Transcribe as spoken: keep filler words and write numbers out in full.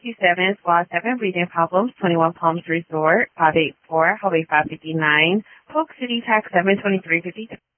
two seven, Squad seven, breathing problems, twenty-one Palms Resort, five eight four, Hallway five fifty-nine, Polk City, Tax seven twenty-three fifty-three.